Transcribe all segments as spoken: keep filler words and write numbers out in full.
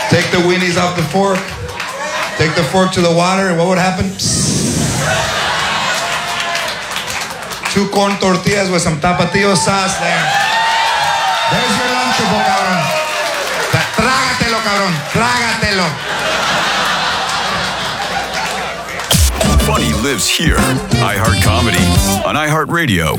Take the weenies off the fork. Take the fork to the water, and what would happen? Two corn tortillas with some tapatio sauce there. There's your Lunchable, cabrón. Trágatelo, cabrón. Trágatelo. Funny lives here. iHeart Comedy on iHeartRadio.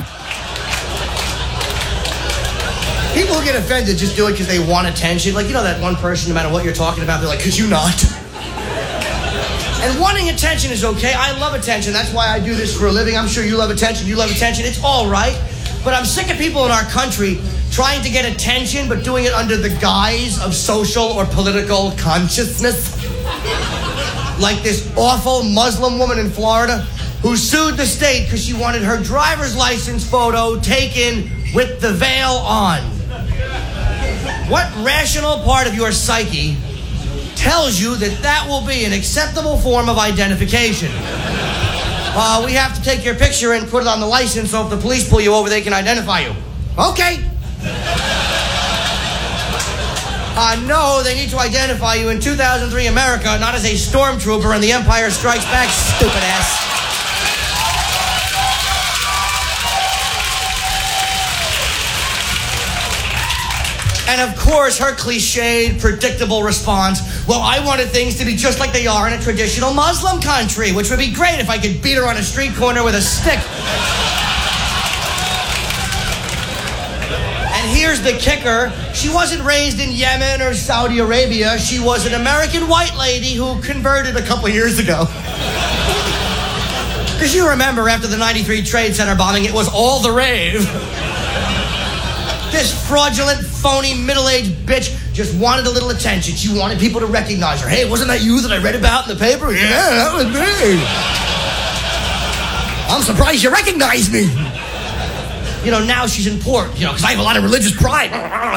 People who get offended just do it because they want attention. Like, you know that one person, no matter what you're talking about, they're like, could you not? And wanting attention is okay. I love attention. That's why I do this for a living. I'm sure you love attention. You love attention. It's all right. But I'm sick of people in our country trying to get attention, but doing it under the guise of social or political consciousness. Like this awful Muslim woman in Florida who sued the state because she wanted her driver's license photo taken with the veil on. What rational part of your psyche tells you that that will be an acceptable form of identification? Uh, we have to take your picture and put it on the license so if the police pull you over, they can identify you. Okay. Uh, no, they need to identify you in two thousand three America, not as a stormtrooper in The Empire Strikes Back, stupid ass. And of course, her cliched, predictable response, well, I wanted things to be just like they are in a traditional Muslim country, which would be great if I could beat her on a street corner with a stick. And here's the kicker. She wasn't raised in Yemen or Saudi Arabia. She was an American white lady who converted a couple years ago. Because you remember after the ninety-three Trade Center bombing, it was all the rave. This fraudulent, phony, middle-aged bitch just wanted a little attention. She wanted people to recognize her. Hey, wasn't that you that I read about in the paper? Yeah, that was me. I'm surprised you recognize me. You know, now she's important, you know, because I have a lot of religious pride.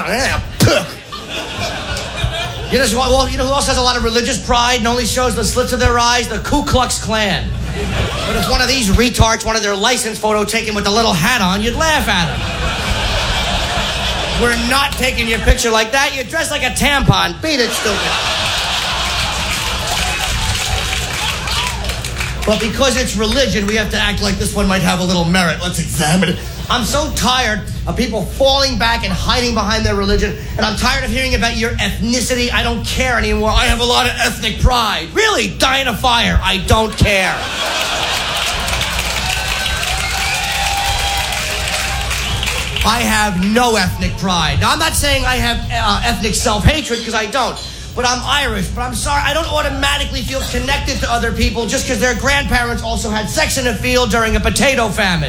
You know, well, you know who else has a lot of religious pride and only shows the slits of their eyes? The Ku Klux Klan. But if one of these retards wanted their license photo taken with the little hat on, you'd laugh at them. We're not taking your picture like that. You're dressed like a tampon. Beat it, stupid. But because it's religion, we have to act like this one might have a little merit. Let's examine it. I'm so tired of people falling back and hiding behind their religion, and I'm tired of hearing about your ethnicity. I don't care anymore. I have a lot of ethnic pride. Really? Die in a fire. I don't care. I have no ethnic pride. Now, I'm not saying I have uh, ethnic self-hatred, because I don't. But I'm Irish. But I'm sorry, I don't automatically feel connected to other people just because their grandparents also had sex in a field during a potato famine.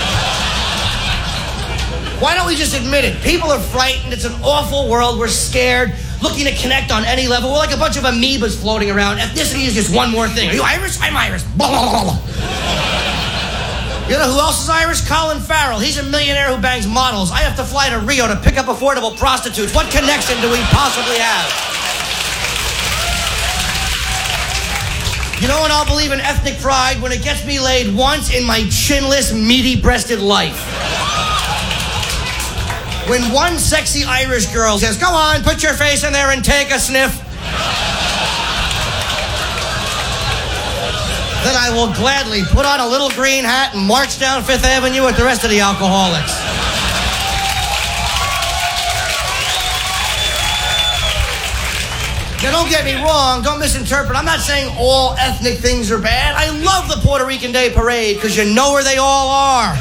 Why don't we just admit it? People are frightened. It's an awful world. We're scared, looking to connect on any level. We're like a bunch of amoebas floating around. Ethnicity is just one more thing. Are you Irish? I'm Irish. Blah, blah, blah, blah. You know who else is Irish? Colin Farrell. He's a millionaire who bangs models. I have to fly to Rio to pick up affordable prostitutes. What connection do we possibly have? You know when I'll believe in ethnic pride? When it gets me laid once in my chinless, meaty-breasted life. When one sexy Irish girl says, "Go on, put your face in there and take a sniff," then I will gladly put on a little green hat and march down Fifth Avenue with the rest of the alcoholics. Now, don't get me wrong. Don't misinterpret. I'm not saying all ethnic things are bad. I love the Puerto Rican Day Parade because you know where they all are.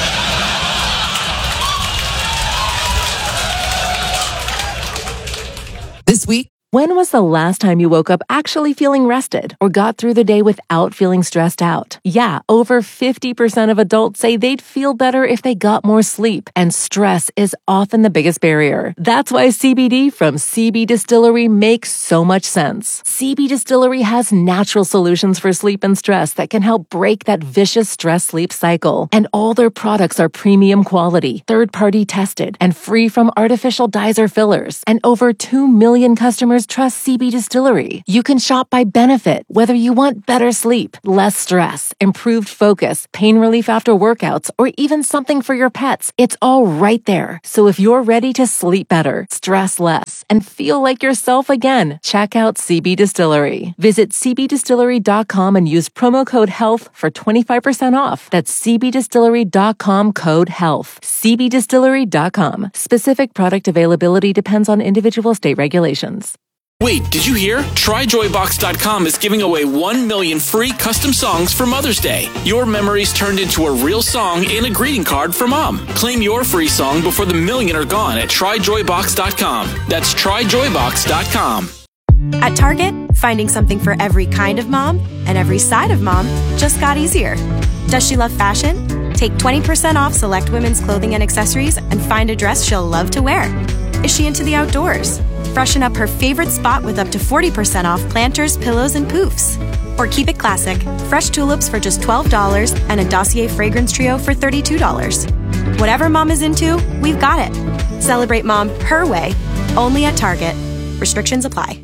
This week, when was the last time you woke up actually feeling rested or got through the day without feeling stressed out? Yeah, over fifty percent of adults say they'd feel better if they got more sleep, and stress is often the biggest barrier. That's why C B D from C B Distillery makes so much sense. C B Distillery has natural solutions for sleep and stress that can help break that vicious stress-sleep cycle. And all their products are premium quality, third-party tested, and free from artificial dyes or fillers. And over two million customers customers trust C B Distillery. You can shop by benefit, whether you want better sleep, less stress, improved focus, pain relief after workouts, or even something for your pets. It's all right there. So if you're ready to sleep better, stress less, and feel like yourself again, check out C B Distillery. Visit c b distillery dot com and use promo code HEALTH for twenty-five percent off. That's c b distillery dot com code HEALTH. c b distillery dot com. Specific product availability depends on individual state regulations. Wait, did you hear? Try joy box dot com is giving away one million free custom songs for Mother's Day. Your memories turned into a real song and a greeting card for Mom. Claim your free song before the million are gone at try joy box dot com. That's try joy box dot com. At Target, finding something for every kind of mom and every side of mom just got easier. Does she love fashion? Take twenty percent off select women's clothing and accessories and find a dress she'll love to wear. Is she into the outdoors? Freshen up her favorite spot with up to forty percent off planters, pillows, and poofs. Or keep it classic, fresh tulips for just twelve dollars and a Dossier fragrance trio for thirty-two dollars. Whatever mom is into, we've got it. Celebrate mom her way, only at Target. Restrictions apply.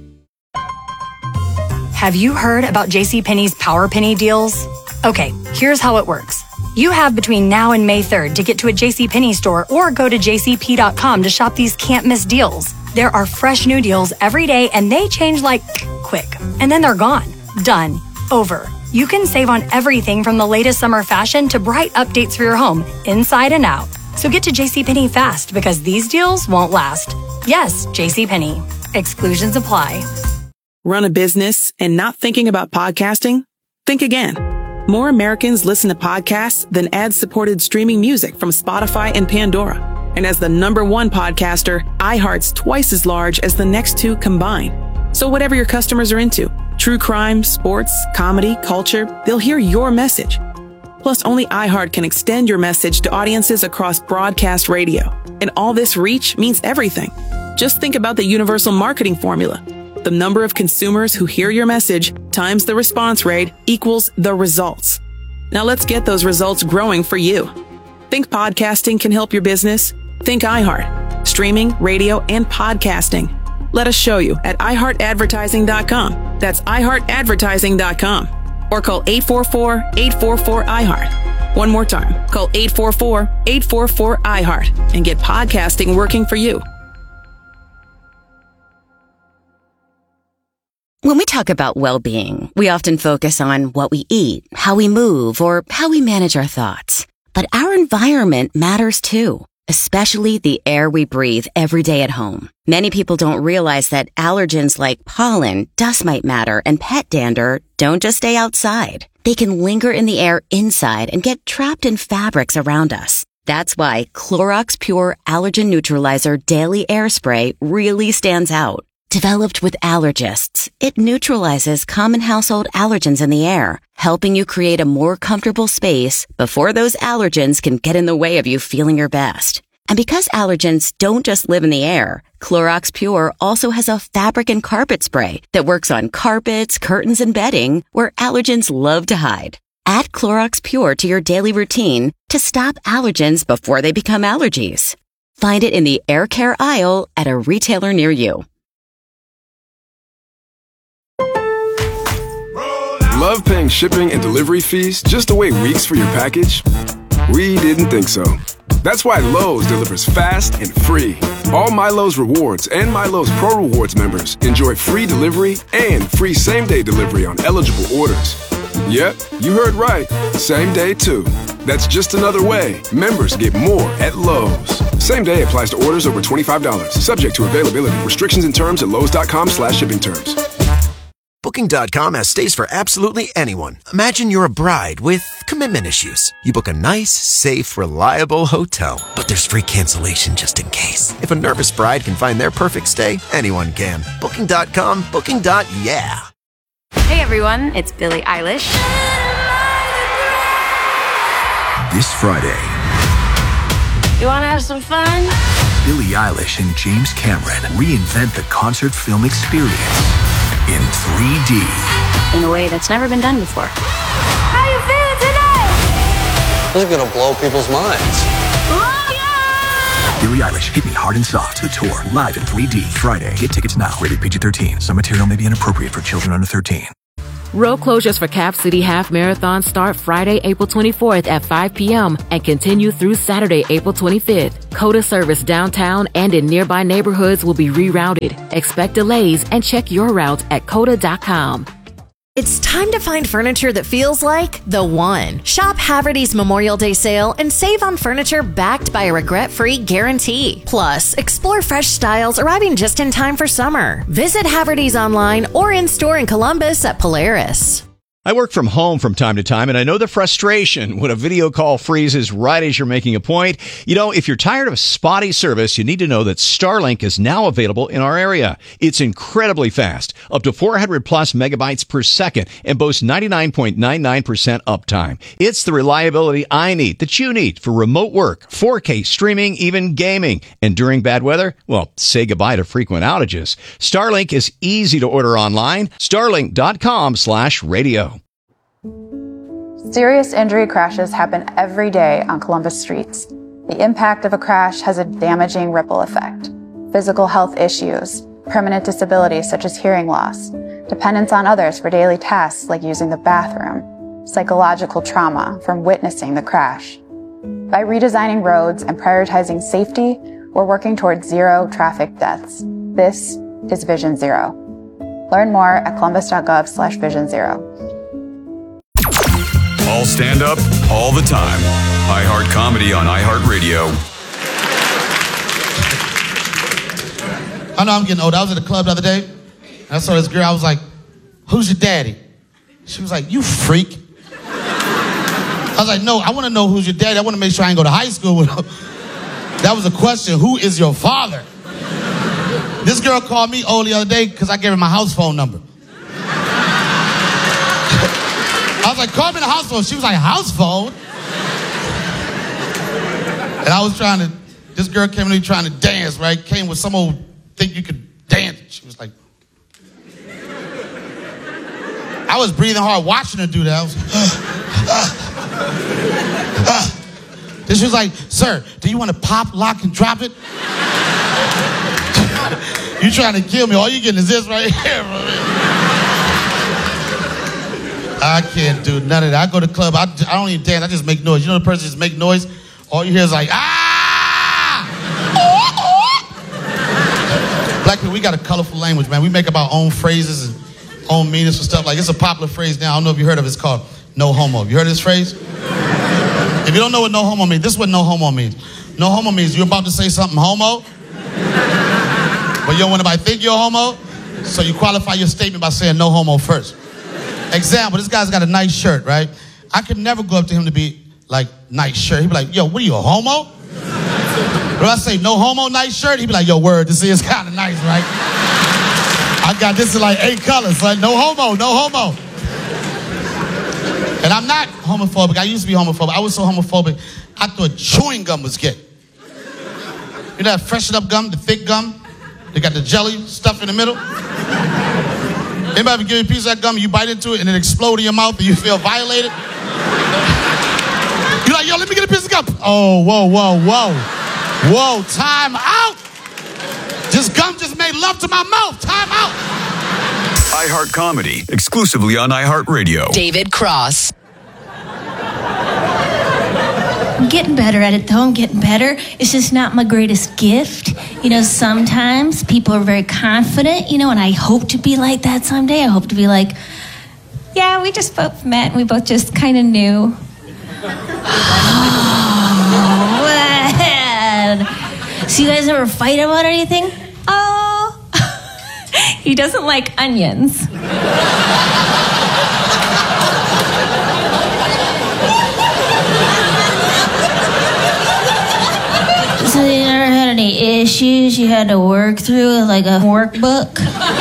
Have you heard about JCPenney's Power Penny deals? Okay, here's how it works. You have between now and May third to get to a JCPenney store or go to j c p dot com to shop these can't-miss deals. There are fresh new deals every day and they change like quick. And then they're gone. Done. Over. You can save on everything from the latest summer fashion to bright updates for your home, inside and out. So get to JCPenney fast because these deals won't last. Yes, JCPenney. Exclusions apply. Run a business and not thinking about podcasting? Think again. More Americans listen to podcasts than ad-supported streaming music from Spotify and Pandora. And as the number one podcaster, iHeart's twice as large as the next two combined. So whatever your customers are into, true crime, sports, comedy, culture, they'll hear your message. Plus, only iHeart can extend your message to audiences across broadcast radio. And all this reach means everything. Just think about the universal marketing formula. The number of consumers who hear your message times the response rate equals the results. Now let's get those results growing for you. Think podcasting can help your business? Think iHeart. Streaming, radio, and podcasting. Let us show you at i heart advertising dot com. That's i heart advertising dot com. Or call eight four four, eight four four, I heart. One more time. Call eight four four, eight four four, I heart and get podcasting working for you. When we talk about well-being, we often focus on what we eat, how we move, or how we manage our thoughts. But our environment matters too, especially the air we breathe every day at home. Many people don't realize that allergens like pollen, dust mite matter, and pet dander don't just stay outside. They can linger in the air inside and get trapped in fabrics around us. That's why Clorox Pure Allergen Neutralizer Daily Air Spray really stands out. Developed with allergists, it neutralizes common household allergens in the air, helping you create a more comfortable space before those allergens can get in the way of you feeling your best. And because allergens don't just live in the air, Clorox Pure also has a fabric and carpet spray that works on carpets, curtains, and bedding where allergens love to hide. Add Clorox Pure to your daily routine to stop allergens before they become allergies. Find it in the air care aisle at a retailer near you. Love paying shipping and delivery fees just to wait weeks for your package? We didn't think so. That's why Lowe's delivers fast and free. All MyLowe's Rewards and MyLowe's Pro Rewards members enjoy free delivery and free same-day delivery on eligible orders. Yep, you heard right. Same day, too. That's just another way members get more at Lowe's. Same day applies to orders over twenty-five dollars. Subject to availability. Restrictions and terms at lowes dot com slash shipping terms. Booking dot com has stays for absolutely anyone. Imagine you're a bride with commitment issues. You book a nice, safe, reliable hotel, but there's free cancellation just in case. If a nervous bride can find their perfect stay, anyone can. Booking dot com, booking. Yeah. Hey everyone, it's Billie Eilish. This Friday, You wanna have some fun? Billie Eilish and James Cameron reinvent the concert film experience in three D. In a way that's never been done before. How you feeling tonight? This is gonna blow people's minds. Oh, yeah! Billie Eilish, Hit Me Hard and Soft, the tour, live in three D, Friday. Get tickets now. Rated P G thirteen. Some material may be inappropriate for children under thirteen. Road closures for Cap City Half Marathon start Friday, April twenty-fourth at five p.m. and continue through Saturday, April twenty-fifth. COTA service downtown and in nearby neighborhoods will be rerouted. Expect delays and check your route at cota dot com. It's time to find furniture that feels like the one. Shop Haverty's Memorial Day sale and save on furniture backed by a regret-free guarantee. Plus, explore fresh styles arriving just in time for summer. Visit Haverty's online or in-store in Columbus at Polaris. I work from home from time to time, and I know the frustration when a video call freezes right as you're making a point. You know, if you're tired of spotty service, you need to know that Starlink is now available in our area. It's incredibly fast, up to four hundred plus megabytes per second, and boasts ninety-nine point nine nine percent uptime. It's the reliability I need, that you need, for remote work, four K streaming, even gaming. And during bad weather, well, say goodbye to frequent outages. Starlink is easy to order online. Starlink dot com slash radio. Serious injury crashes happen every day on Columbus streets. The impact of a crash has a damaging ripple effect. Physical health issues, permanent disabilities such as hearing loss, dependence on others for daily tasks like using the bathroom, psychological trauma from witnessing the crash. By redesigning roads and prioritizing safety, we're working towards zero traffic deaths. This is Vision Zero. Learn more at columbus dot gov slash vision zero. All stand up, all the time. iHeart Comedy on iHeartRadio. I know I'm getting old. I was at the club the other day, and I saw this girl. I was like, who's your daddy? She was like, you freak. I was like, no, I want to know who's your daddy. I want to make sure I ain't go to high school with him. That was a question. Who is your father? This girl called me old the other day because I gave her my house phone number. I was like, call me the house phone. She was like, house phone? And I was trying to, this girl came to me trying to dance, right? Came with some old, think you could dance. She was like, I was breathing hard watching her do that. I was, uh, uh, uh. Then she was like, sir, do you want to pop, lock, and drop it? You trying to kill me. All you getting is this right here. I can't do none of that. I go to the club. I, I don't even dance. I just make noise. You know the person just make noise? All you hear is like, ah! Black people, we got a colorful language, man. We make up our own phrases and own meanings for stuff. Like, it's a popular phrase now. I don't know if you heard of it. It's called no homo. You heard of this phrase? If you don't know what no homo means, this is what no homo means. No homo means you're about to say something homo, but you don't want anybody to think you're homo, so you qualify your statement by saying no homo first. Example, this guy's got a nice shirt, right? I could never go up to him to be like, nice shirt. He'd be like, yo, what are you, a homo? But if I say no homo, nice shirt, he'd be like, yo, word, this is kind of nice, right? I got this in like eight colors, like no homo, no homo. And I'm not homophobic. I used to be homophobic. I was so homophobic, I thought chewing gum was gay. You know that freshen up gum, the thick gum? They got the jelly stuff in the middle. Anybody ever give you a piece of that gum, you bite into it, and it explodes in your mouth, and you feel violated? You're like, yo, let me get a piece of gum. Oh, whoa, whoa, whoa. Whoa, time out. This gum just made love to my mouth. Time out. iHeart Comedy, exclusively on iHeartRadio. David Cross. I'm getting better at it, though. I'm getting better. It's just not my greatest gift. You know, sometimes people are very confident, you know, and I hope to be like that someday. I hope to be like, yeah, we just both met and we both just kind of knew. Oh, man. So you guys ever fight about anything? Oh, he doesn't like onions. So you never had any issues you had to work through, like a workbook?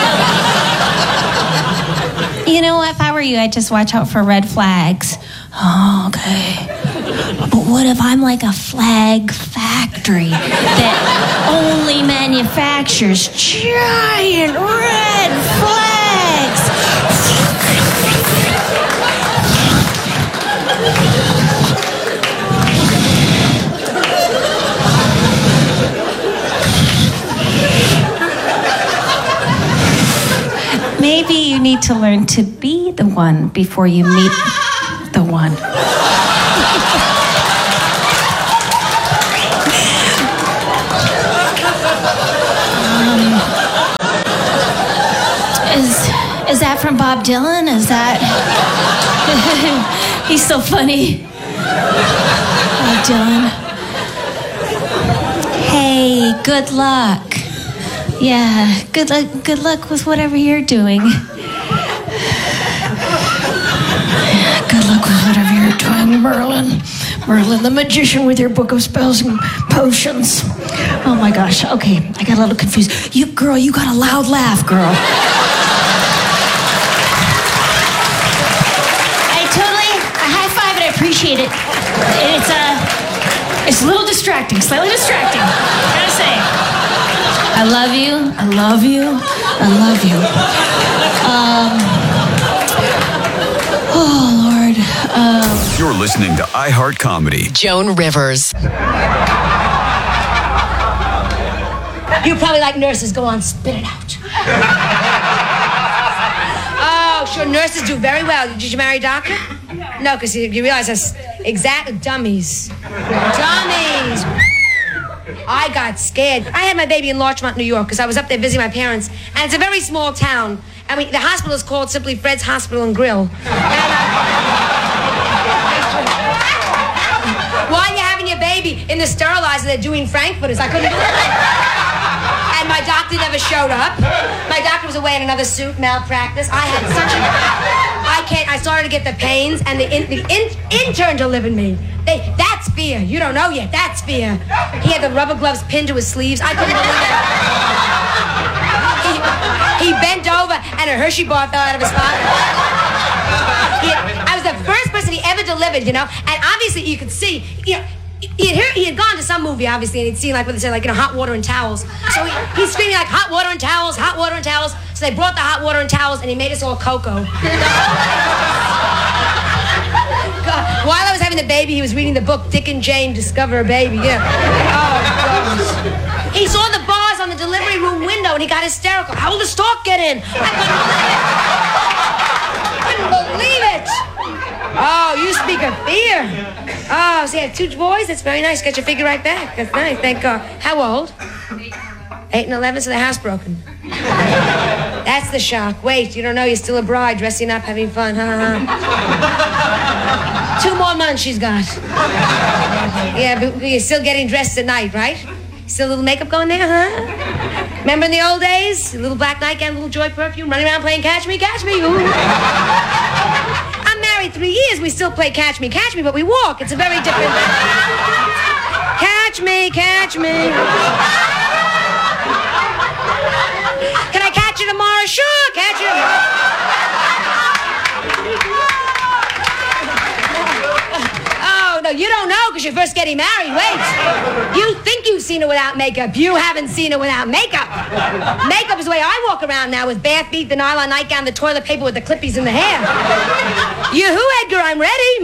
You know, if I were you, I'd just watch out for red flags. Oh, okay. But what if I'm like a flag factory that only manufactures giant red flags? maybe you need to learn to be the one before you meet the one. um, is is that from Bob Dylan? Is that? He's so funny. Bob Dylan. Hey, good luck. Yeah, good luck. Good luck with whatever you're doing. Good luck with whatever you're doing, Merlin. Merlin, the magician, with your book of spells and potions. Oh my gosh. Okay, I got a little confused. You, girl, you got a loud laugh, girl. I totally, I high five it. I appreciate it. It's uh, it's a little distracting, slightly distracting. I gotta say. I love you. I love you. I love you. Um. Oh, Lord. Um, You're listening to iHeart Comedy. Joan Rivers. You probably like nurses. Go on, spit it out. Oh, sure, nurses do very well. Did you marry a doctor? No, because you, you realize that's exact dummies. Dummies. I got scared. I had my baby in Larchmont, New York, because I was up there visiting my parents, and it's a very small town. I mean, the hospital is called simply Fred's Hospital and Grill. And, uh, while you're having your baby in the sterilizer, they're doing frankfurters. I couldn't believe it. And my doctor never showed up. My doctor was away in another suit, malpractice. I had such a... I can't... I started to get the pains, and the, in, the in, intern delivered me. They, that's fear. You don't know yet. That's fear. He had the rubber gloves pinned to his sleeves. I couldn't believe it. He, he bent over, and a Hershey bar fell out of his pocket. He had, I was the first person he ever delivered, you know. And obviously, you could see, you know, he had, heard, he had gone to some movie, obviously, and he'd seen, like, what they said, like, you know, hot water and towels. So he, he's screaming, like, hot water and towels, hot water and towels. So they brought the hot water and towels, and he made us all cocoa. God. While I was having the baby, he was reading the book Dick and Jane Discover a Baby. Yeah. Oh, goodness. He saw the bars on the delivery room window, and he got hysterical. How will the stork get in? I couldn't believe it. Couldn't believe it. Oh, you speak of fear. Oh, so you have two boys? That's very nice. Got your figure right back. That's nice. Thank God. How old? Eight and eleven, so the house broken. That's the shock. Wait, you don't know you're still a bride, dressing up, having fun, huh? Two more months she's got. Yeah, but you're still getting dressed at night, right? Still a little makeup going there, huh? Remember in the old days? A little black nightgown, a little Joy perfume, running around playing Catch Me, Catch Me. Ooh. I'm married three years. We still play Catch Me, Catch Me, but we walk. It's a very different... Catch me, catch me. Can I catch you tomorrow? Sure, catch you tomorrow. Oh, no, you don't know because you're first getting married. Wait. You think you've seen her without makeup. You haven't seen her without makeup. Makeup is the way I walk around now with bare feet, the nylon nightgown, the toilet paper with the clippies in the hair. You who, Edgar? I'm ready.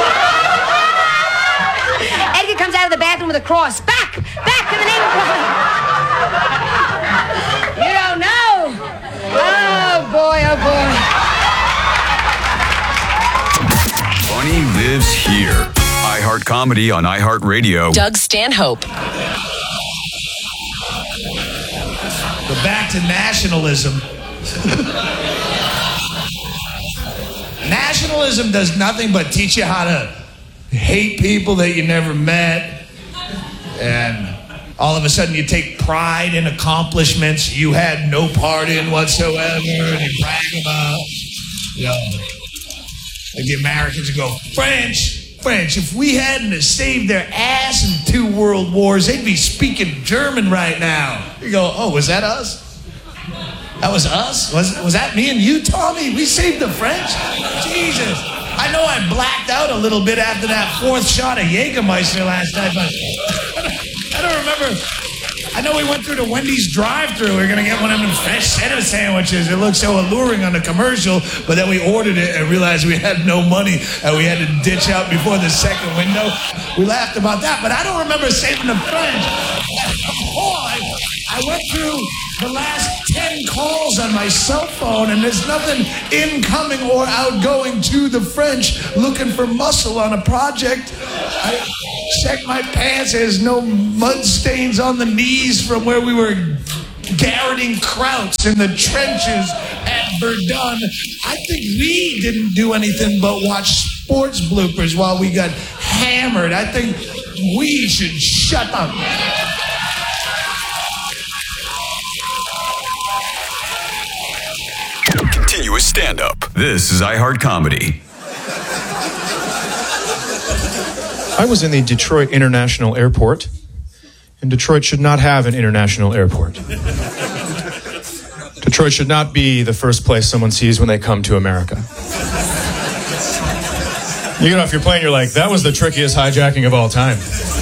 Edgar comes out of the bathroom with a cross. Back! Back to the name of God. You don't know. Oh, boy, oh, boy. Funny lives here. iHeart Comedy on iHeart Radio. Doug Stanhope. But back to nationalism. Nationalism does nothing but teach you how to hate people that you never met, and all of a sudden you take pride in accomplishments you had no part in whatsoever, and you brag about, you know, like the Americans go, French, French, if we hadn't saved their ass in two world wars, they'd be speaking German right now. You go, oh, was that us? That was us? Was, was that me and you, Tommy? We saved the French? Jesus. I know I blacked out a little bit after that fourth shot of Jägermeister last night, but I don't remember. I know we went through the Wendy's drive-thru. We were going to get one of them fresh cheddar sandwiches. It looked so alluring on the commercial, but then we ordered it and realized we had no money and we had to ditch out before the second window. We laughed about that, but I don't remember saving the French. Oh, I, I went through the last ten call calls on my cell phone, and there's nothing incoming or outgoing to the French looking for muscle on a project. I check my pants. There's no mud stains on the knees from where we were garroting krauts in the trenches at Verdun. I think we didn't do anything but watch sports bloopers while we got hammered. I think we should shut up. Continuous stand-up. This is iHeart Comedy. I was in the Detroit International Airport, and Detroit should not have an international airport. Detroit should not be the first place someone sees when they come to America. You get off your plane, you're like, that was the trickiest hijacking of all time.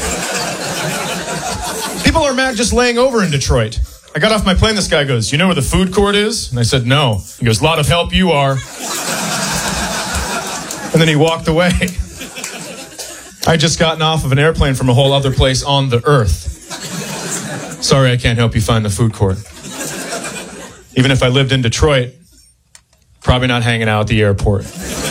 People are mad just laying over in Detroit. I got off my plane, this guy goes, you know where the food court is? And I said, no. He goes, a lot of help you are. And then he walked away. I just gotten off of an airplane from a whole other place on the earth. Sorry, I can't help you find the food court. Even if I lived in Detroit, probably not hanging out at the airport.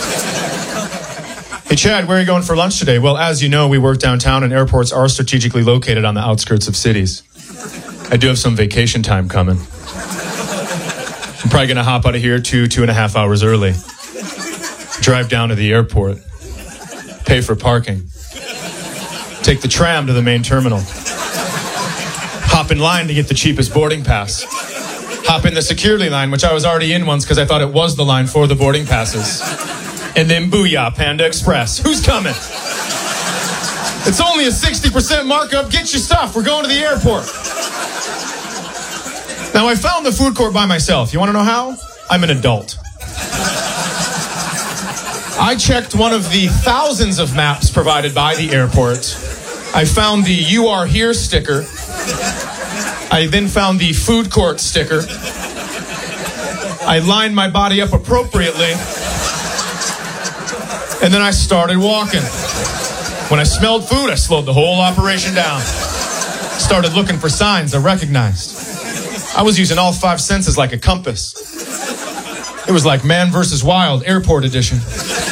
Hey, Chad, where are you going for lunch today? Well, as you know, we work downtown, and airports are strategically located on the outskirts of cities. I do have some vacation time coming. I'm probably going to hop out of here two, two and a half hours early. Drive down to the airport. Pay for parking. Take the tram to the main terminal. Hop in line to get the cheapest boarding pass. Hop in the security line, which I was already in once because I thought it was the line for the boarding passes. And then booyah, Panda Express. Who's coming? It's only a sixty percent markup. Get your stuff. We're going to the airport. Now, I found the food court by myself. You want to know how? I'm an adult. I checked one of the thousands of maps provided by the airport. I found the "You Are Here" sticker. I then found the food court sticker. I lined my body up appropriately. And then I started walking. When I smelled food, I slowed the whole operation down. Started looking for signs I recognized. I was using all five senses like a compass. It was like Man versus Wild, Airport Edition.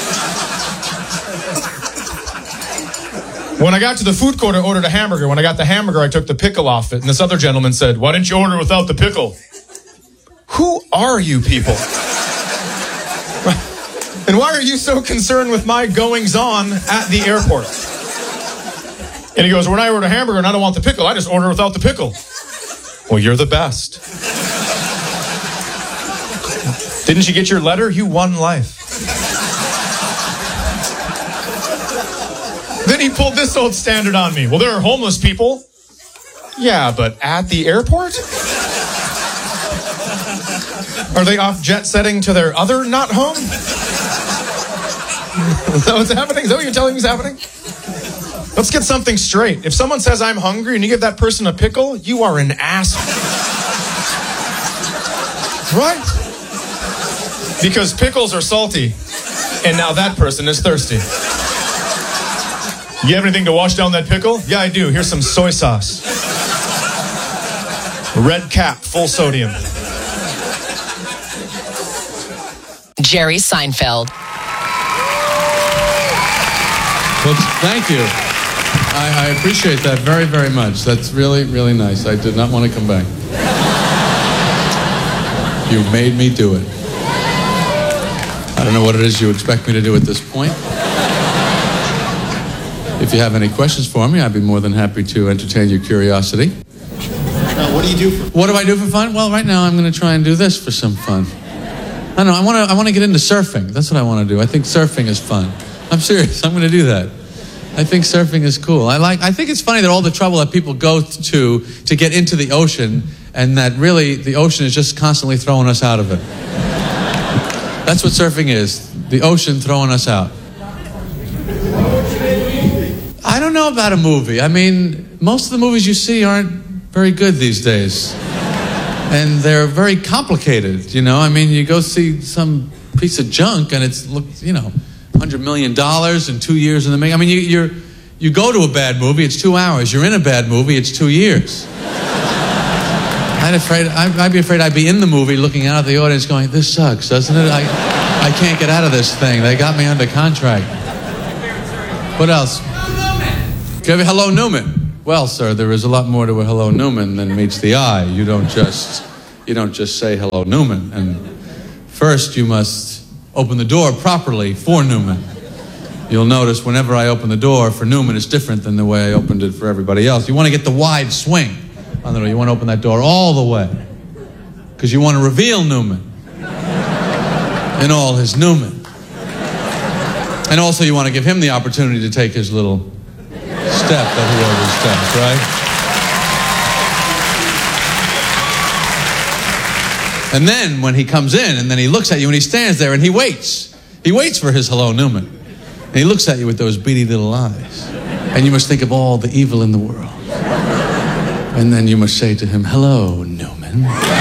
When I got to the food court, I ordered a hamburger. When I got the hamburger, I took the pickle off it. And this other gentleman said, why didn't you order without the pickle? Who are you people? And why are you so concerned with my goings-on at the airport? And he goes, when I order a hamburger and I don't want the pickle, I just order without the pickle. Well, you're the best. Didn't you get your letter? You won life. Then he pulled this old standard on me. Well, there are homeless people. Yeah, but at the airport? Are they off jet setting to their other not home? Is that what's happening? Is that what you're telling me is happening? Let's get something straight. If someone says I'm hungry and you give that person a pickle, you are an asshole. Right? Because pickles are salty, and now that person is thirsty. You have anything to wash down that pickle? Yeah, I do. Here's some soy sauce. Red cap, full sodium. Jerry Seinfeld. Well, thank you. I, I appreciate that very, very much. That's really, really nice. I did not want to come back. You made me do it. I don't know what it is you expect me to do at this point. If you have any questions for me, I'd be more than happy to entertain your curiosity. Now, what do you do for What do I do for fun? Well, right now I'm going to try and do this for some fun. I don't know. I want to. I want to get into surfing. That's what I want to do. I think surfing is fun. I'm serious. I'm going to do that. I think surfing is cool. I like. I think it's funny that all the trouble that people go to to get into the ocean, and that really the ocean is just constantly throwing us out of it. That's what surfing is. The ocean throwing us out. I don't know about a movie. I mean, most of the movies you see aren't very good these days. And they're very complicated, you know? I mean, you go see some piece of junk and it's, look, you know, one hundred million dollars in two years in the making. I mean, you, you're, you go to a bad movie, it's two hours. You're in a bad movie, it's two years. I'd, afraid, I'd, I'd be afraid I'd be in the movie looking out at the audience going, this sucks, doesn't it? I, I can't get out of this thing. They got me under contract. What else? Hello, Newman. Well, sir, there is a lot more to a Hello, Newman than meets the eye. You don't just, you don't just say Hello, Newman. And first you must open the door properly for Newman. You'll notice whenever I open the door for Newman, it's different than the way I opened it for everybody else. You want to get the wide swing on the door. You want to open that door all the way. Because you want to reveal Newman in all his Newman. And also you want to give him the opportunity to take his little step that he always does, right? And then when he comes in and then he looks at you and he stands there and he waits. He waits for his Hello, Newman. And he looks at you with those beady little eyes. And you must think of all the evil in the world. And then you must say to him, hello, Newman.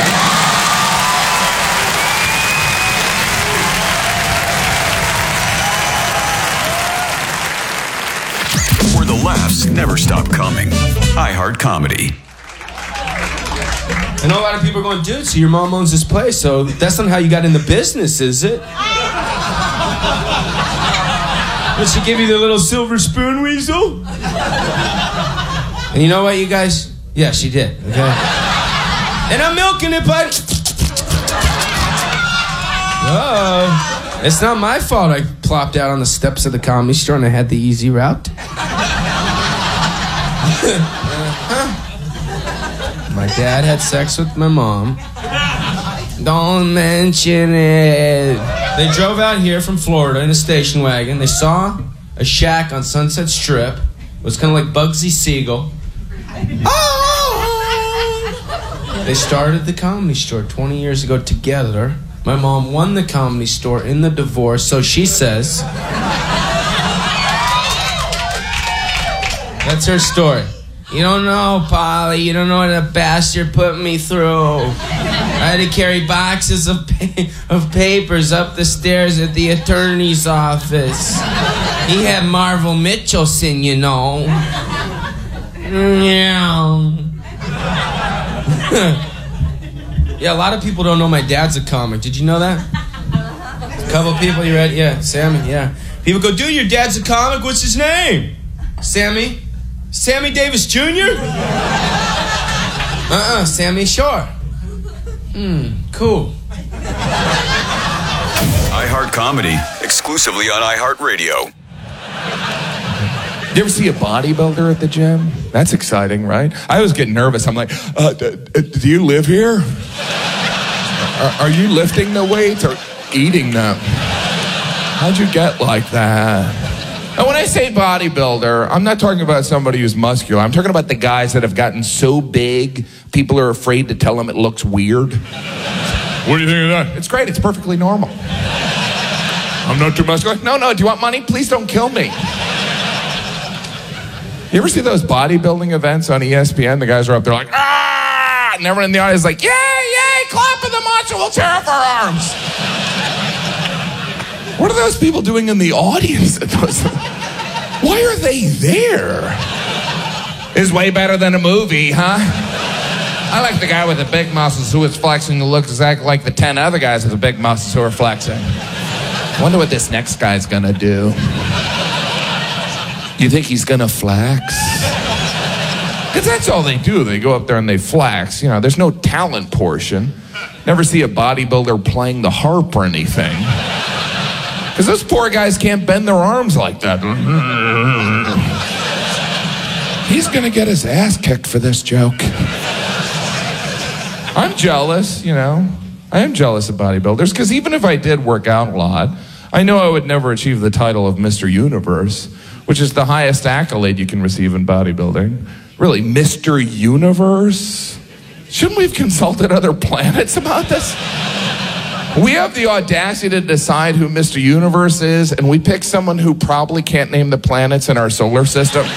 Where the laughs never stop coming. iHeart Comedy. I know a lot of people are going, dude, so your mom owns this place, so that's not how you got in the business, is it? Did she give you the little silver spoon, Weasel? And you know what, you guys? Yeah, she did, okay? And I'm milking it, but... Oh, it's not my fault I plopped out on the steps of the Comedy Store and I had the easy route. uh-huh. My dad had sex with my mom. Don't mention it. They drove out here from Florida in a station wagon. They saw a shack on Sunset Strip. It was kind of like Bugsy Siegel. They started the Comedy Store twenty years ago together. My mom won the Comedy Store in the divorce, so she says. That's her story. You don't know, Polly. You don't know what a bastard put me through. I had to carry boxes of pa- of papers up the stairs at the attorney's office. He had Marvel Mitchelson, you know. Yeah. Yeah, a lot of people don't know my dad's a comic. Did you know that? A couple of people, you read? Yeah, Sammy, yeah. People go, dude, your dad's a comic? What's his name? Sammy? Sammy Davis Junior? Uh-uh, Sammy Shore. Hmm, cool. iHeart Comedy, exclusively on iHeartRadio. You ever see a bodybuilder at the gym? That's exciting, right? I always get nervous. I'm like, uh, d- d- do you live here? Are, are you lifting the weights or eating them? How'd you get like that? And when I say bodybuilder, I'm not talking about somebody who's muscular. I'm talking about the guys that have gotten so big, people are afraid to tell them it looks weird. What do you think of that? It's great. It's perfectly normal. I'm not too muscular. No, no. Do you want money? Please don't kill me. You ever see those bodybuilding events on E S P N? The guys are up there like, ah! And everyone in the audience is like, yay, yay, clap for the macho, we'll tear off our arms. What are those people doing in the audience? Why are they there? It's way better than a movie, huh? I like the guy with the big muscles who is flexing who looks exactly like the ten other guys with the big muscles who are flexing. Wonder what this next guy's gonna do. You think he's gonna flex? Because that's all they do. They go up there and they flex. You know, there's no talent portion. Never see a bodybuilder playing the harp or anything. Because those poor guys can't bend their arms like that. He's gonna get his ass kicked for this joke. I'm jealous, you know. I am jealous of bodybuilders, because even if I did work out a lot, I know I would never achieve the title of Mister Universe, which is the highest accolade you can receive in bodybuilding. Really, Mister Universe? Shouldn't we have consulted other planets about this? We have the audacity to decide who Mister Universe is, and we pick someone who probably can't name the planets in our solar system.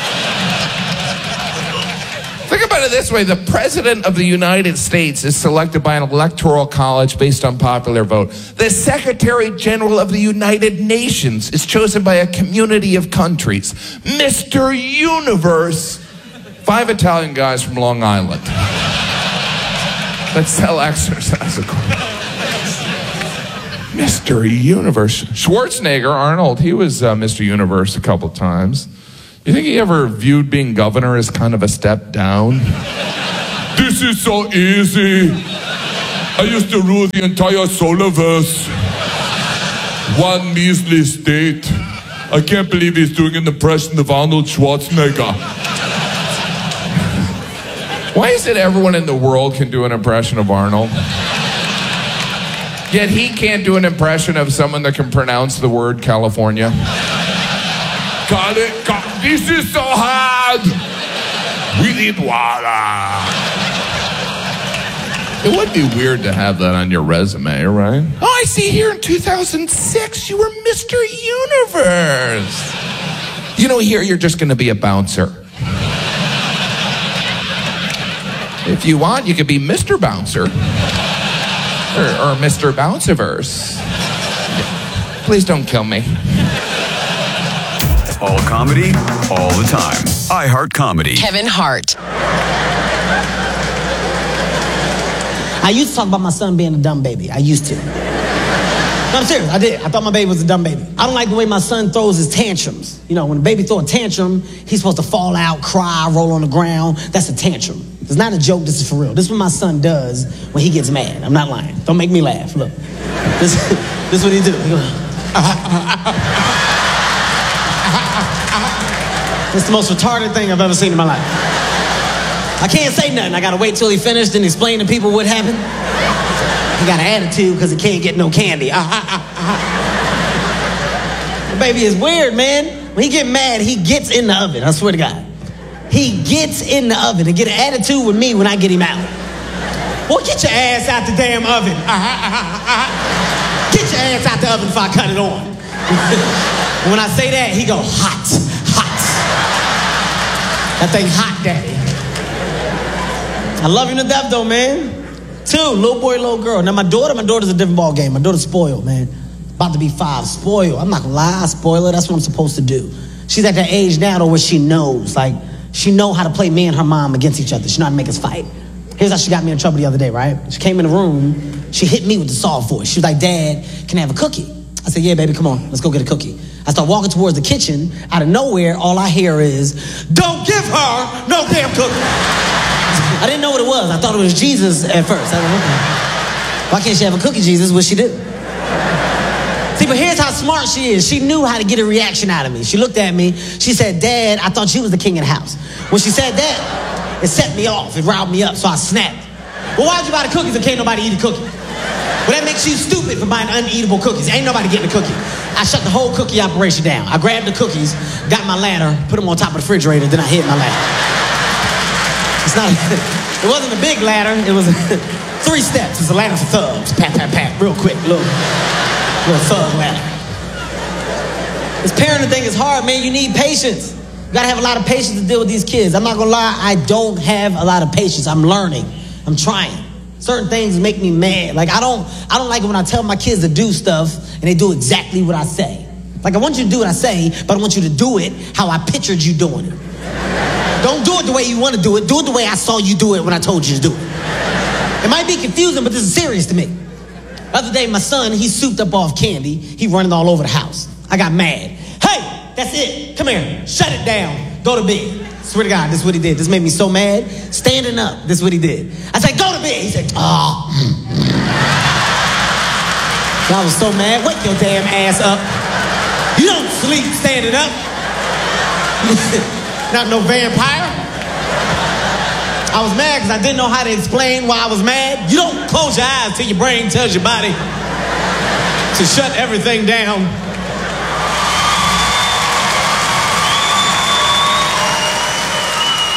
Think about it this way. The President of the United States is selected by an electoral college based on popular vote. The Secretary General of the United Nations is chosen by a community of countries. Mister Universe, five Italian guys from Long Island. that sell exercise equipment. Mister Universe. Schwarzenegger, Arnold, he was uh, Mister Universe a couple times. You think he ever viewed being governor as kind of a step down? This is so easy. I used to rule the entire solarverse. One measly state. I can't believe he's doing an impression of Arnold Schwarzenegger. Why is it everyone in the world can do an impression of Arnold? Yet he can't do an impression of someone that can pronounce the word California. Got it? Got, this is so hard. We need water. It would be weird to have that on your resume, right? Oh, I see here in two thousand six you were Mister Universe. You know, here you're just going to be a bouncer. If you want, you could be Mister Bouncer. Or, or Mister Bounciverse. Please don't kill me. All comedy, all the time. iHeart Comedy. Kevin Hart. I used to talk about my son being a dumb baby. I used to. No, I'm serious. I did. I thought my baby was a dumb baby. I don't like the way my son throws his tantrums. You know, when a baby throws a tantrum, he's supposed to fall out, cry, roll on the ground. That's a tantrum. It's not a joke. This is for real. This is what my son does when he gets mad. I'm not lying. Don't make me laugh. Look. This, this is what he do. He goes, it's the most retarded thing I've ever seen in my life. I can't say nothing. I got to wait till he finished and explain to people what happened. He got an attitude because he can't get no candy. The baby is weird, man. When he get mad, he gets in the oven. I swear to God. He gets in the oven and get an attitude with me when I get him out. Well, get your ass out the damn oven. Get your ass out the oven before I cut it on. When I say that, he go, hot, hot. That thing hot, daddy. I love him to death, though, man. Two, little boy, little girl. Now, my daughter, my daughter's a different ball game. My daughter's spoiled, man. About to be five, spoiled. I'm not gonna lie, I spoil her. That's what I'm supposed to do. She's at that age now, though, where she knows, like, she know how to play me and her mom against each other. She know how to make us fight. Here's how she got me in trouble the other day, right? She came in the room, she hit me with the saw force. She was like, Dad, can I have a cookie? I said, yeah, baby, come on, let's go get a cookie. I start walking towards the kitchen. Out of nowhere, all I hear is, don't give her no damn cookie. I didn't know what it was. I thought it was Jesus at first. I don't know. Why can't she have a cookie, Jesus? What'd she do? See, but here's how smart she is. She knew how to get a reaction out of me. She looked at me. She said, Dad, I thought you was the king of the house. When she said that, it set me off. It riled me up, so I snapped. Well, why'd you buy the cookies if can't nobody eat a cookie? Well, that makes you stupid for buying uneatable cookies. Ain't nobody getting a cookie. I shut the whole cookie operation down. I grabbed the cookies, got my ladder, put them on top of the refrigerator, then I hid my ladder. It's not, it wasn't a big ladder. It was three steps. It's a ladder for thugs. Pat, pat, pat, real quick. Little, little thug ladder. This parenting thing is hard, man. You need patience. You gotta have a lot of patience to deal with these kids. I'm not gonna lie, I don't have a lot of patience. I'm learning. I'm trying. Certain things make me mad. Like I don't, I don't like it when I tell my kids to do stuff and they do exactly what I say. Like I want you to do what I say, but I want you to do it how I pictured you doing it. Don't do it the way you want to do it. Do it the way I saw you do it when I told you to do it. It might be confusing, but this is serious to me. The other day, my son, he souped up off candy. He running all over the house. I got mad. Hey, that's it. Come here. Shut it down. Go to bed. Swear to God, this is what he did. This made me so mad. Standing up, this is what he did. I said, go to bed. He said, oh. I was so mad. Wake your damn ass up. You don't sleep standing up. Not no vampire. I was mad because I didn't know how to explain why I was mad. You don't close your eyes till your brain tells your body to shut everything down.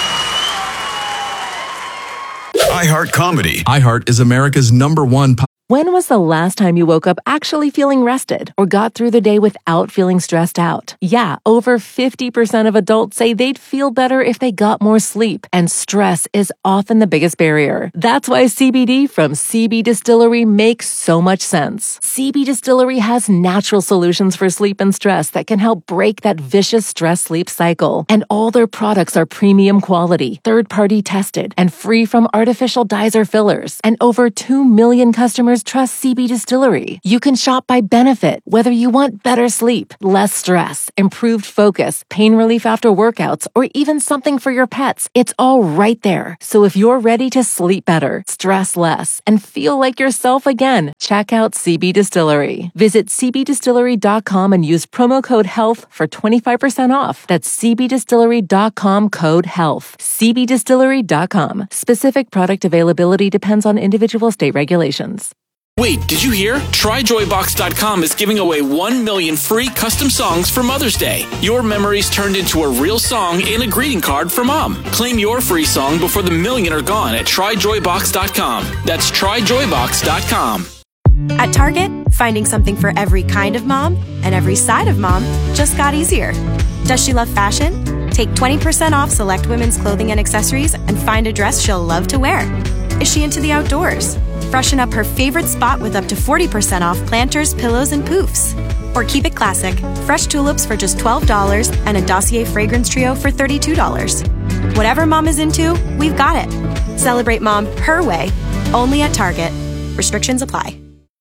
iHeart Comedy. iHeart is America's number one. Po- When was the last time you woke up actually feeling rested or got through the day without feeling stressed out? Yeah, over fifty percent of adults say they'd feel better if they got more sleep, and stress is often the biggest barrier. That's why C B D from C B Distillery makes so much sense. C B Distillery has natural solutions for sleep and stress that can help break that vicious stress-sleep cycle. And all their products are premium quality, third-party tested, and free from artificial dyes or fillers. And over two million customers trust C B Distillery. You can shop by benefit, whether you want better sleep, less stress, improved focus, pain relief after workouts, or even something for your pets. It's all right there. So if you're ready to sleep better, stress less, and feel like yourself again, check out C B Distillery. Visit c b distillery dot com and use promo code HEALTH for twenty-five percent off. That's c b distillery dot com code HEALTH. c b distillery dot com. Specific product availability depends on individual state regulations. Wait, did you hear? try joy box dot com is giving away one million free custom songs for Mother's Day. Your memories turned into a real song and a greeting card for Mom. Claim your free song before the million are gone at try joy box dot com. That's try joy box dot com. At Target, finding something for every kind of mom and every side of mom just got easier. Does she love fashion? Take twenty percent off select women's clothing and accessories and find a dress she'll love to wear. Is she into the outdoors? Freshen up her favorite spot with up to forty percent off planters, pillows, and poofs. Or keep it classic, fresh tulips for just twelve dollars and a Dossier fragrance trio for thirty-two dollars. Whatever mom is into, we've got it. Celebrate mom her way, only at Target. Restrictions apply.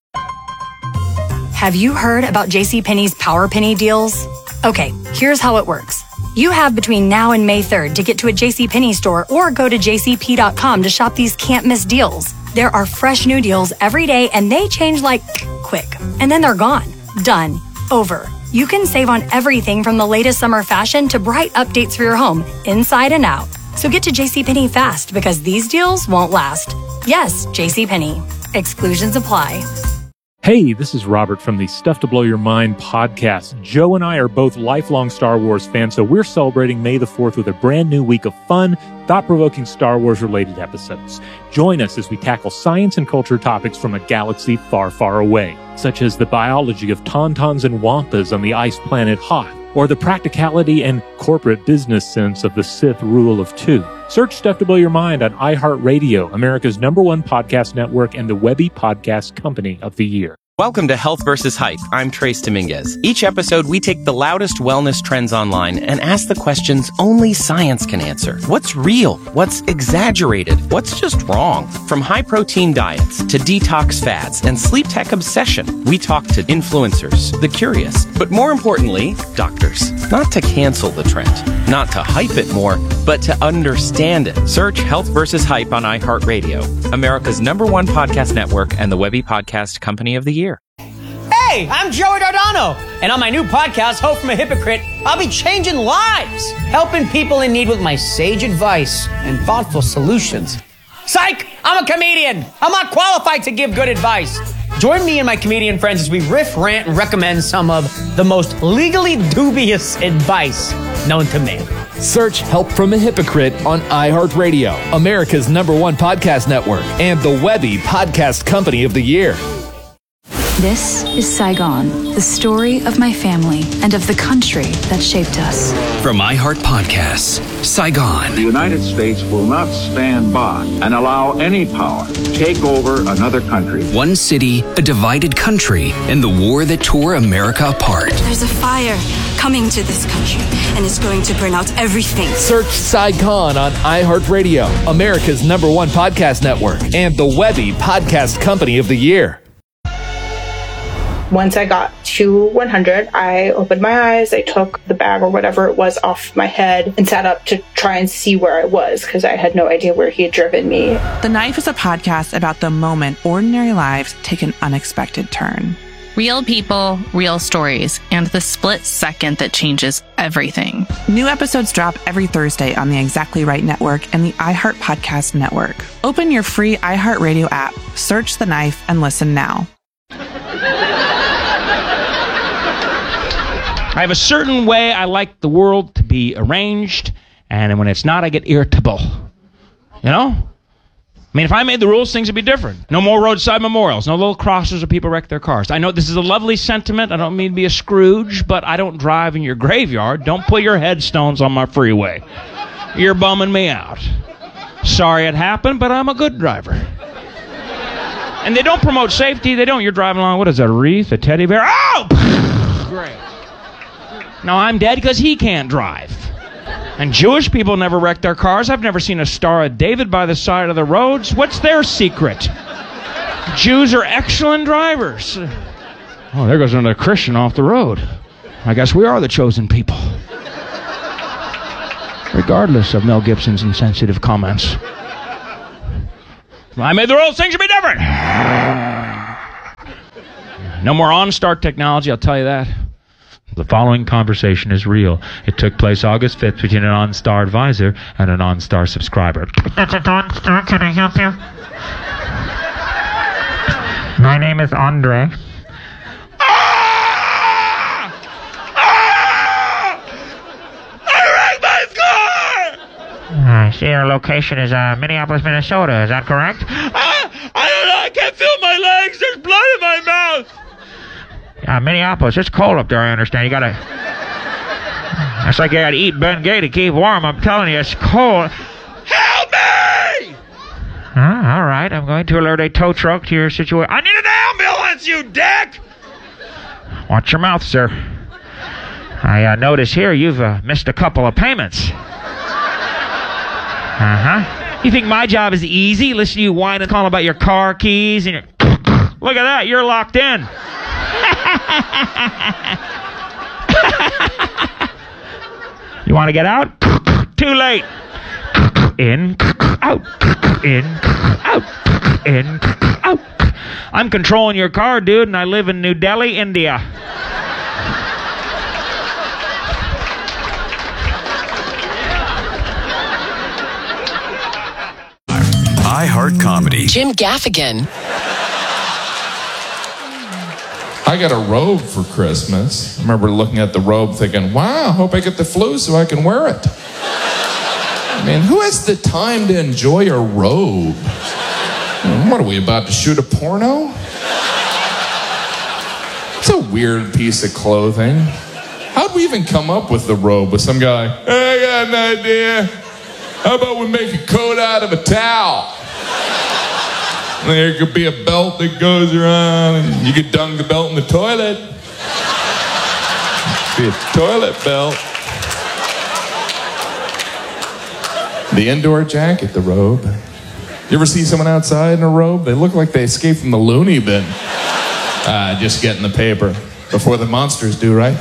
Have you heard about JCPenney's Power Penny deals? Okay, here's how it works. You have between now and May third to get to a JCPenney store or go to j c p dot com to shop these can't-miss deals. There are fresh new deals every day, and they change like quick. And then they're gone. Done. Over. You can save on everything from the latest summer fashion to bright updates for your home, inside and out. So get to JCPenney fast, because these deals won't last. Yes, JCPenney. Exclusions apply. Hey, this is Robert from the Stuff to Blow Your Mind podcast. Joe and I are both lifelong Star Wars fans, so we're celebrating May the fourth with a brand new week of fun, thought-provoking Star Wars-related episodes. Join us as we tackle science and culture topics from a galaxy far, far away, such as the biology of tauntauns and wampas on the ice planet Hoth, or the practicality and corporate business sense of the Sith rule of two. Search Stuff to Blow Your Mind on iHeartRadio, America's number one podcast network and the Webby Podcast Company of the Year. Welcome to Health versus Hype. I'm Trace Dominguez. Each episode, we take the loudest wellness trends online and ask the questions only science can answer. What's real? What's exaggerated? What's just wrong? From high-protein diets to detox fads and sleep tech obsession, we talk to influencers, the curious, but more importantly, doctors. Not to cancel the trend, not to hype it more, but to understand it. Search Health versus Hype on iHeartRadio, America's number one podcast network and the Webby Podcast Company of the Year. Hey, I'm Joey Dardano, and on my new podcast, Hope from a Hypocrite, I'll be changing lives, helping people in need with my sage advice and thoughtful solutions. Psych! I'm a comedian. I'm not qualified to give good advice. Join me and my comedian friends as we riff, rant, and recommend some of the most legally dubious advice known to man. Search Help from a Hypocrite on iHeartRadio, America's number one podcast network, and the Webby Podcast Company of the Year. This is Saigon, the story of my family and of the country that shaped us. From iHeart Podcasts, Saigon. The United States will not stand by and allow any power to take over another country. One city, a divided country, and the war that tore America apart. There's a fire coming to this country, and it's going to burn out everything. Search Saigon on iHeartRadio, America's number one podcast network, and the Webby Podcast Company of the Year. Once I got to one hundred, I opened my eyes, I took the bag or whatever it was off my head and sat up to try and see where I was because I had no idea where he had driven me. The Knife is a podcast about the moment ordinary lives take an unexpected turn. Real people, real stories, and the split second that changes everything. New episodes drop every Thursday on the Exactly Right Network and the iHeart Podcast Network. Open your free iHeartRadio app, search The Knife, and listen now. I have a certain way I like the world to be arranged, and when it's not, I get irritable. You know? I mean, if I made the rules, things would be different. No more roadside memorials. No little crosses where people wreck their cars. I know this is a lovely sentiment. I don't mean to be a Scrooge, but I don't drive in your graveyard. Don't put your headstones on my freeway. You're bumming me out. Sorry it happened, but I'm a good driver. And they don't promote safety. They don't. You're driving along. What is that, a wreath? A teddy bear? Oh! Great. Now I'm dead because he can't drive. And Jewish people never wreck their cars. I've never seen a Star of David by the side of the roads. What's their secret? Jews are excellent drivers. Oh, there goes another Christian off the road. I guess we are the chosen people. Regardless of Mel Gibson's insensitive comments. I made the rules. Things should be different. No more OnStar technology, I'll tell you that. The following conversation is real. It took place August fifth between an OnStar advisor and an OnStar subscriber. That's an OnStar. Can I help you? My name is Andre. Ah! Ah! I wrecked my car! I see your location is uh, Minneapolis, Minnesota. Is that correct? Ah! I don't know. I can't feel my legs. There's blood in my mouth. Uh, Minneapolis, it's cold up there, I understand. You gotta... It's like you gotta eat Ben Gay to keep warm. I'm telling you, it's cold. Help me! Uh, all right, I'm going to alert a tow truck to your situation. I need an ambulance, you dick! Watch your mouth, sir. I uh, notice here you've uh, missed a couple of payments. Uh-huh. You think my job is easy? Listen to you whine and call about your car keys and your... Look at that, you're locked in. You want to get out? Too late. In, out, in, out, in, out. I'm controlling your car, dude, and I live in New Delhi, India. iHeart Comedy. Jim Gaffigan. I got a robe for Christmas. I remember looking at the robe thinking, wow, I hope I get the flu so I can wear it. I mean, who has the time to enjoy a robe? What are we about to shoot a porno? It's a weird piece of clothing. How'd we even come up with the robe with some guy? Hey, I got an idea. How about we make a coat out of a towel? And there could be a belt that goes around, and you could dunk the belt in the toilet. Be a toilet belt. The indoor jacket, the robe. You ever see someone outside in a robe? They look like they escaped from the loony bin. Ah, just getting the paper before the monsters do, right?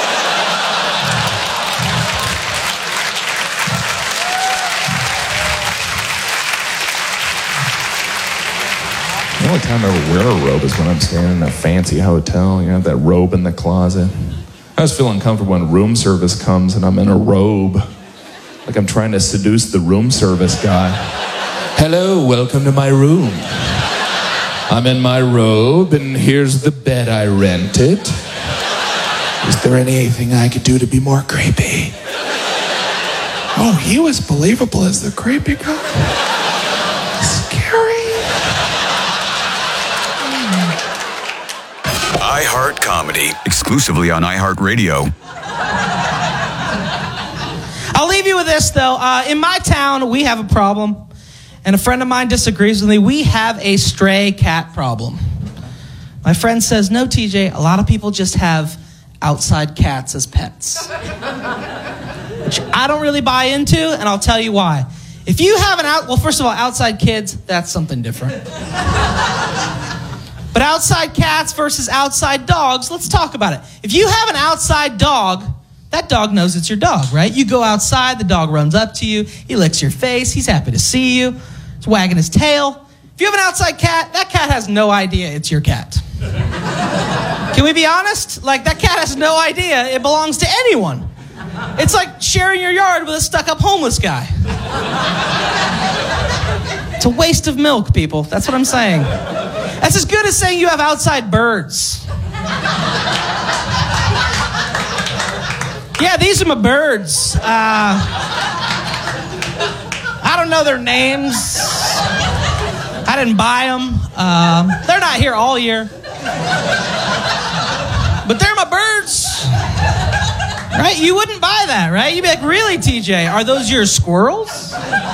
The only time I ever wear a robe is when I'm staying in a fancy hotel. You know, that robe in the closet. I just feel uncomfortable when room service comes and I'm in a robe. Like I'm trying to seduce the room service guy. Hello, welcome to my room. I'm in my robe and here's the bed I rented. Is there anything I could do to be more creepy? Oh, he was believable as the creepy guy. Scary. iHeart Comedy, exclusively on iHeartRadio. I'll leave you with this, though. Uh, in my town, we have a problem, and a friend of mine disagrees with me. We have a stray cat problem. My friend says, no, T J, a lot of people just have outside cats as pets. Which I don't really buy into, and I'll tell you why. If you have an out... Well, first of all, outside kids, that's something different. But outside cats versus outside dogs, let's talk about it. If you have an outside dog, that dog knows it's your dog, right? You go outside, the dog runs up to you, he licks your face, he's happy to see you, he's wagging his tail. If you have an outside cat, that cat has no idea it's your cat. Can we be honest? Like, that cat has no idea it belongs to anyone. It's like sharing your yard with a stuck-up homeless guy. It's a waste of milk, people. That's what I'm saying. That's as good as saying you have outside birds. Yeah, these are my birds. Uh, I don't know their names. I didn't buy them. Um, they're not here all year. But they're my birds. Right? You wouldn't buy that, right? You'd be like, really, T J? Are those your squirrels?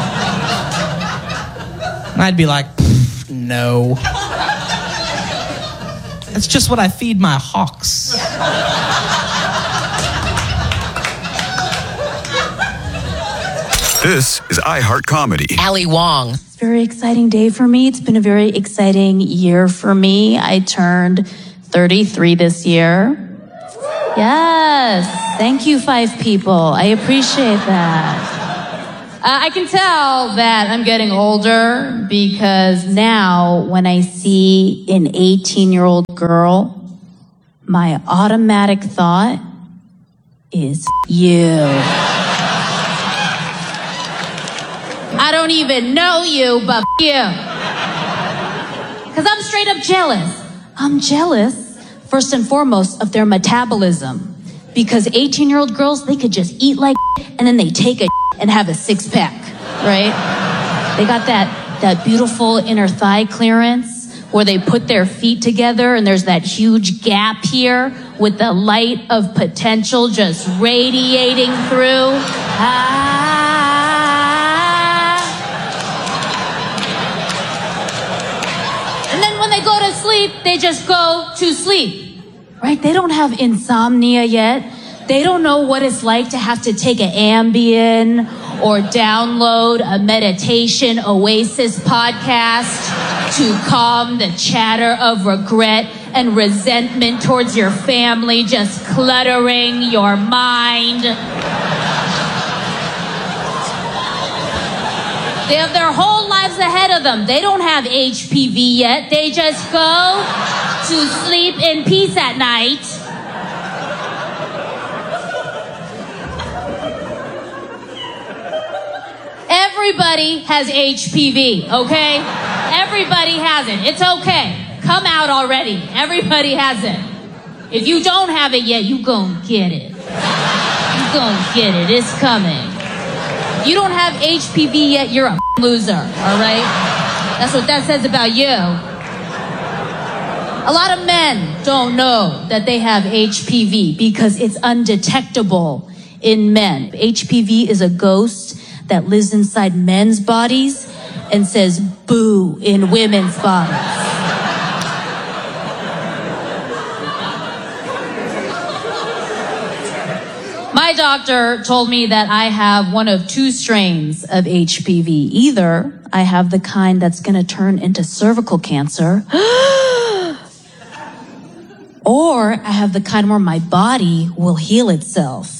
And I'd be like, no. That's just what I feed my hawks. This is iHeart Comedy. Ali Wong. It's a very exciting day for me. It's been a very exciting year for me. I turned thirty-three this year. Yes. Thank you, five people. I appreciate that. Uh, I can tell that I'm getting older because now when I see an eighteen-year-old girl, my automatic thought is you. I don't even know you, but you. Because I'm straight up jealous. I'm jealous, first and foremost, of their metabolism. Because eighteen-year-old girls, they could just eat like and then they take a and have a six-pack, right? They got that, that beautiful inner thigh clearance where they put their feet together and there's that huge gap here with the light of potential just radiating through. Ah. And then when they go to sleep, they just go to sleep, right? They don't have insomnia yet. They don't know what it's like to have to take an Ambien or download a meditation oasis podcast to calm the chatter of regret and resentment towards your family just cluttering your mind. They have their whole lives ahead of them. They don't have H P V yet. They just go to sleep in peace at night. Everybody has H P V, okay? Everybody has it. It's okay. Come out already. Everybody has it. If you don't have it yet, you gon' get it. You gon' get it. It's coming. If you don't have H P V yet, you're a loser, all right? That's what that says about you. A lot of men don't know that they have H P V because it's undetectable in men. H P V is a ghost that lives inside men's bodies and says boo in women's bodies. My doctor told me that I have one of two strains of H P V. Either I have the kind that's going to turn into cervical cancer, or I have the kind where my body will heal itself.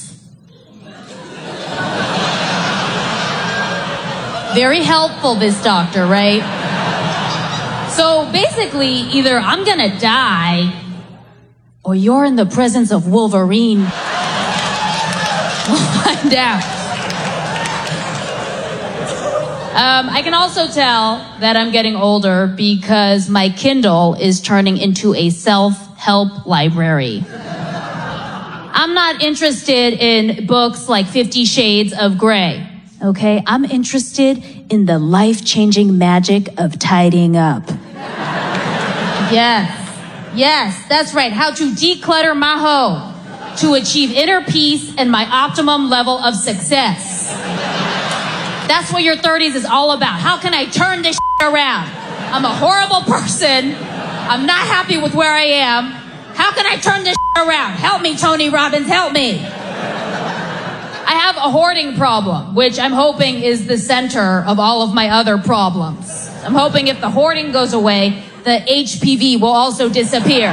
Very helpful, this doctor, right? So basically, either I'm gonna die, or you're in the presence of Wolverine. We'll find out. Um, I can also tell that I'm getting older because my Kindle is turning into a self-help library. I'm not interested in books like Fifty Shades of Grey. Okay, I'm interested in the life-changing magic of tidying up. Yes, yes, that's right. How to declutter my home to achieve inner peace and my optimum level of success. That's what your thirties is all about. How can I turn this shit around? I'm a horrible person. I'm not happy with where I am. How can I turn this shit around? Help me, Tony Robbins, help me. I have a hoarding problem, which I'm hoping is the center of all of my other problems. I'm hoping if the hoarding goes away, the H P V will also disappear.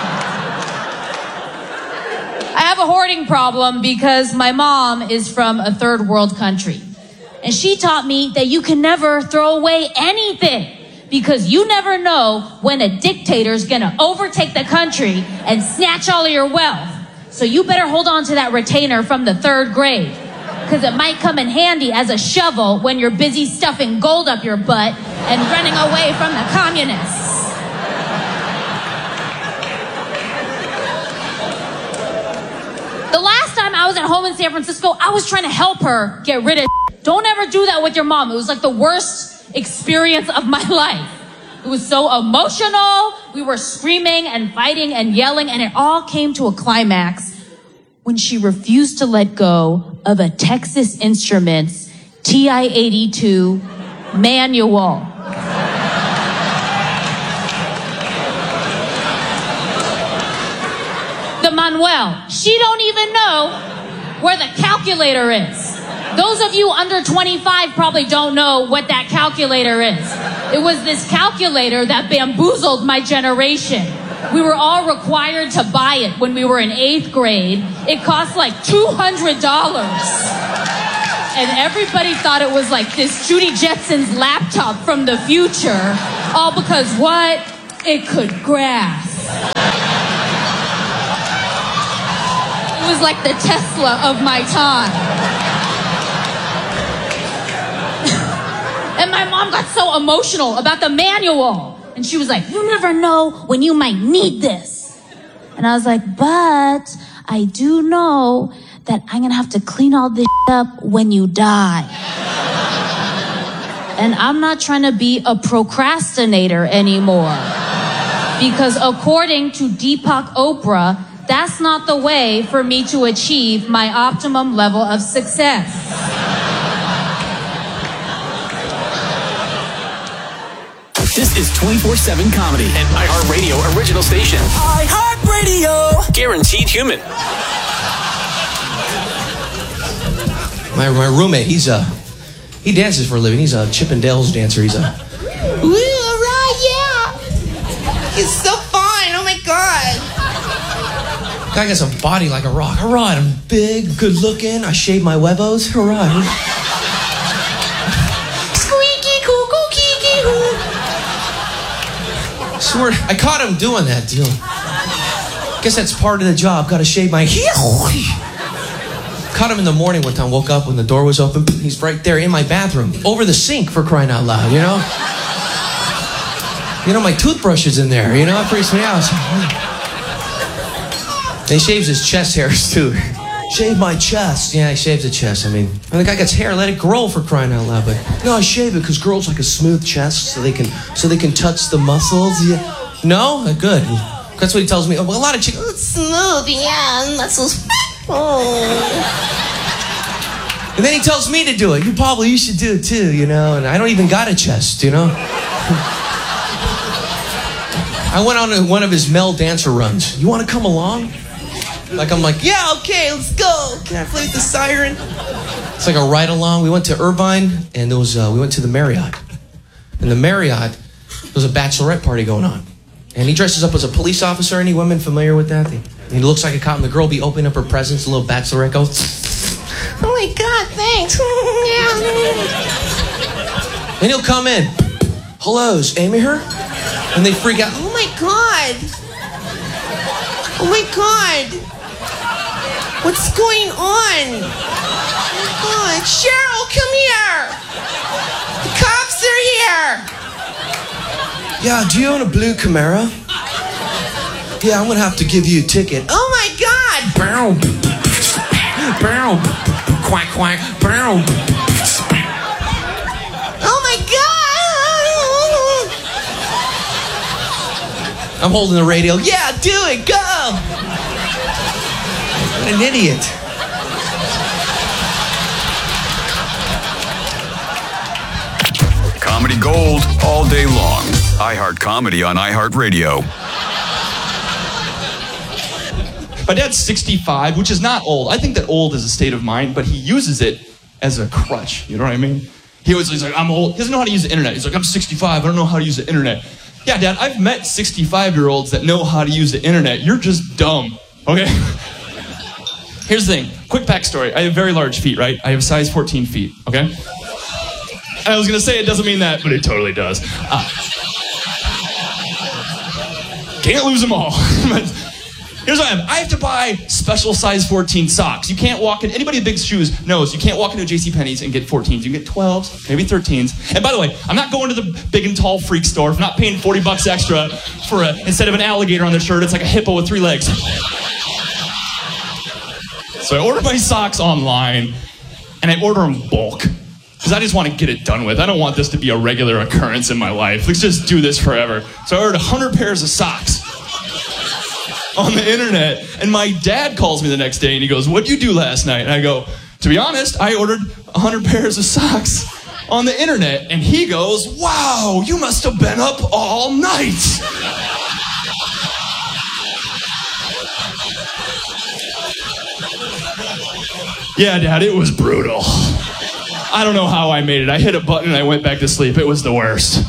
I have a hoarding problem because my mom is from a third world country. And she taught me that you can never throw away anything because you never know when a dictator's gonna overtake the country and snatch all of your wealth. So you better hold on to that retainer from the third grade because it might come in handy as a shovel when you're busy stuffing gold up your butt and running away from the communists. The last time I was at home in San Francisco, I was trying to help her get rid of shit. Don't ever do that with your mom. It was like the worst experience of my life. It was so emotional. We were screaming and fighting and yelling, and it all came to a climax when she refused to let go of a Texas Instruments T I eighty-two manual. The Manuel. She don't even know where the calculator is. Those of you under twenty-five probably don't know what that calculator is. It was this calculator that bamboozled my generation. We were all required to buy it when we were in eighth grade. It cost like two hundred dollars. And everybody thought it was like this Judy Jetson's laptop from the future. All because what? It could graph. It was like the Tesla of my time. And my mom got so emotional about the manual. And she was like, you never know when you might need this. And I was like, but I do know that I'm going to have to clean all this up when you die. And I'm not trying to be a procrastinator anymore. Because according to Deepak Oprah, that's not the way for me to achieve my optimum level of success. This is twenty-four seven Comedy, an iHeartRadio original station. iHeartRadio! Guaranteed human. My, my roommate, he's a, he dances for a living. He's a Chippendales dancer. He's a... Ooh, right, yeah. He's so fun. Oh, my God. Guy got some body like a rock. All right, I'm big, good looking. I shave my huevos. All right. Squeaky, cuckoo, kiki, hoo. Swear, I caught him doing that deal. Guess that's part of the job. Got to shave my... Caught him in the morning one time. Woke up when the door was open. He's right there in my bathroom. Over the sink, for crying out loud, you know? You know, my toothbrush is in there, you know? It freaks me out. And he shaves his chest hairs, too. Shave my chest. Yeah, he shaves the chest. I mean, when the guy gets hair, let it grow, for crying out loud. But no, I shave it because girls like a smooth chest so they can so they can touch the muscles. Yeah. No? Uh, good. That's what he tells me. Well, a lot of chicks... Oh, it's smooth, yeah. Muscles... Oh. And then he tells me to do it. You probably, you should do it too, you know? And I don't even got a chest, you know? I went on one of his male dancer runs. You want to come along? Like, I'm like, yeah, okay, let's go. Can I play with the siren? It's like a ride along. We went to Irvine, and there was, uh, we went to the Marriott. In the Marriott, there was a bachelorette party going on. And he dresses up as a police officer. Any women familiar with that? He, he looks like a cop, and the girl be opening up her presents. The little bachelorette goes, oh my God, thanks. And he'll come in. Hello, is Amy here? And they freak out. Oh my God. Oh my God. What's going on? Oh my God. Cheryl, come here. The cops are here. Yeah, do you own a blue Camaro? Yeah, I'm gonna have to give you a ticket. Oh my God! Bow, bow, quack, quack, bow. Oh my God! I'm holding the radio. Yeah, do it, go! What an idiot. Comedy gold all day long. iHeart Comedy on iHeartRadio. My dad's sixty-five, which is not old. I think that old is a state of mind, but he uses it as a crutch. You know what I mean? He always he's like, I'm old. He doesn't know how to use the internet. He's like, I'm sixty-five. I don't know how to use the internet. Yeah, Dad, I've met sixty-five-year-olds that know how to use the internet. You're just dumb, okay? Here's the thing. Quick backstory. I have very large feet, right? I have size fourteen feet, okay? I was going to say it doesn't mean that, but it totally does. Uh, can't lose them all. Here's what I have. I have to buy special size fourteen socks. You can't walk in, anybody with big shoes knows you can't walk into JCPenney's and get fourteens. You can get twelves, maybe thirteens. And by the way, I'm not going to the big and tall freak store. I'm not paying forty bucks extra for a, instead of an alligator on their shirt, it's like a hippo with three legs. So I order my socks online, and I order them bulk. Because because I just want to get it done with. I don't want this to be a regular occurrence in my life. Let's just do this forever. So I ordered one hundred pairs of socks on the internet, and my dad calls me the next day and he goes, "What'd you do last night?" And I go, "To be honest, I ordered one hundred pairs of socks on the internet." And he goes, "Wow, you must have been up all night." Yeah, Dad, it was brutal. I don't know how I made it. I hit a button and I went back to sleep. It was the worst.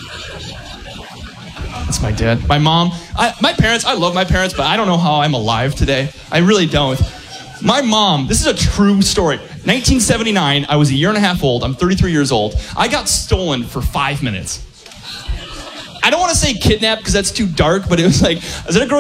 That's my dad. My mom, I, my parents, I love my parents, but I don't know how I'm alive today. I really don't. My mom, this is a true story. nineteen seventy-nine, I was a year and a half old. I'm thirty-three years old. I got stolen for five minutes. I don't want to say kidnapped because that's too dark, but it was like, I was at a grocery